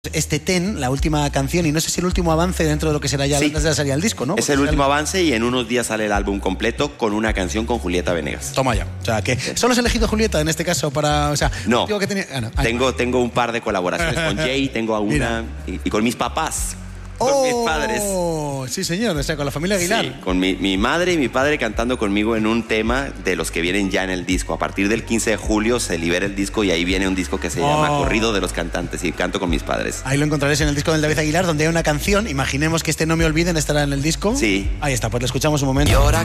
Este Ten, la última canción, y no sé si el último avance dentro de lo que será ya antes de la salida del disco, ¿no? Es el último avance y en unos días sale el álbum completo con una canción con Julieta Venegas. Toma ya. O sea, que solo has elegido Julieta en este caso para... O sea, no, que tenía... tengo un par de colaboraciones con Jay, tengo una y con mis papás. Con mis padres. Sí, señor, o sea, con la familia Aguilar. Sí, con mi madre y mi padre cantando conmigo en un tema de los que vienen ya en el disco. A partir del 15 de julio se libera el disco y ahí viene un disco que se llama Corrido de los Cantantes y canto con mis padres. Ahí lo encontraréis en el disco del David Aguilar, donde hay una canción. Imaginemos que este No me olviden estará en el disco. Sí. Ahí está, pues lo escuchamos un momento.